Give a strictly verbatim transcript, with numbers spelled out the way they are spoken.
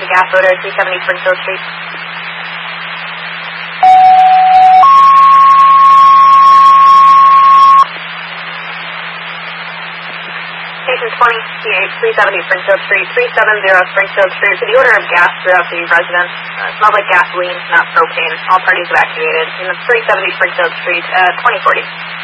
gas odor, three seventy Springfield Street. Station twenty, P H, three seventy Springfield Street, three seventy Springfield Street. For the odor of gas throughout the residence, uh, it smelled like gasoline, not propane. All parties evacuated. In the three seventy Springfield Street, uh, twenty forty.